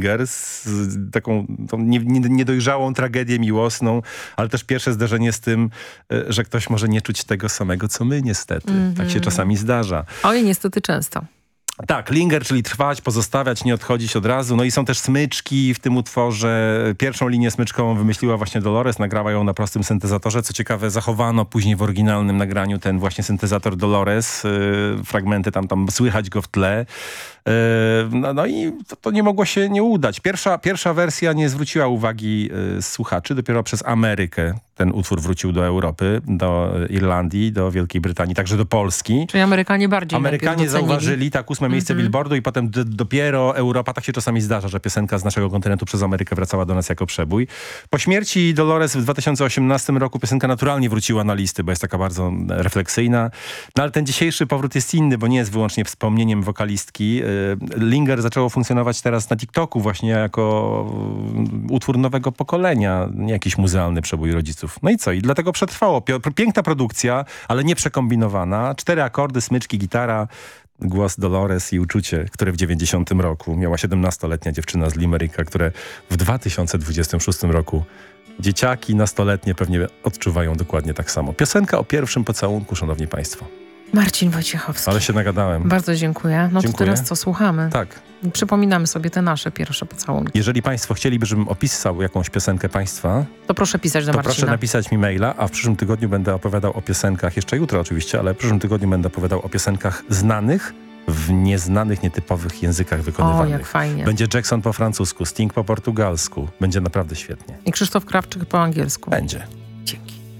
Linger z taką tą niedojrzałą tragedię miłosną, ale też pierwsze zderzenie z tym, że ktoś może nie czuć tego samego, co my niestety. Tak się czasami zdarza. Oj, niestety często. Tak, linger, czyli trwać, pozostawiać, nie odchodzić od razu. No i są też smyczki w tym utworze. Pierwszą linię smyczkową wymyśliła właśnie Dolores, nagrała ją na prostym syntezatorze. Co ciekawe, zachowano później w oryginalnym nagraniu ten właśnie syntezator Dolores. Fragmenty tam słychać go w tle. No i to nie mogło się nie udać. Pierwsza wersja nie zwróciła uwagi słuchaczy. Dopiero przez Amerykę ten utwór wrócił do Europy, do Irlandii, do Wielkiej Brytanii, także do Polski. Czyli Amerykanie bardziej Amerykanie zauważyli, tak, 8 miejsce Billboardu i potem dopiero Europa. Tak się czasami zdarza, że piosenka z naszego kontynentu przez Amerykę wracała do nas jako przebój. Po śmierci Dolores w 2018 roku piosenka naturalnie wróciła na listy, bo jest taka bardzo refleksyjna. No ale ten dzisiejszy powrót jest inny, bo nie jest wyłącznie wspomnieniem wokalistki. Linger zaczęło funkcjonować teraz na TikToku właśnie jako utwór nowego pokolenia, nie jakiś muzealny przebój rodziców. No i co? I dlatego przetrwało. Piękna produkcja, ale nie przekombinowana. 4 akordy, smyczki, gitara, głos Dolores i uczucie, które w 90 roku miała 17-letnia dziewczyna z Limericka, które w 2026 roku dzieciaki nastoletnie pewnie odczuwają dokładnie tak samo. Piosenka o pierwszym pocałunku, szanowni państwo. Marcin Wojciechowski. Ale się nagadałem. Bardzo dziękuję. No to teraz co, słuchamy? Tak. Przypominamy sobie te nasze pierwsze pocałunki. Jeżeli państwo chcieliby, żebym opisał jakąś piosenkę państwa, to proszę pisać do Marcina. Proszę napisać mi maila, a w przyszłym tygodniu będę opowiadał o piosenkach, jeszcze jutro oczywiście, ale w przyszłym tygodniu będę opowiadał o piosenkach znanych w nieznanych, nietypowych językach wykonywanych. O, jak fajnie. Będzie Jackson po francusku, Sting po portugalsku. Będzie naprawdę świetnie. I Krzysztof Krawczyk po angielsku. Będzie.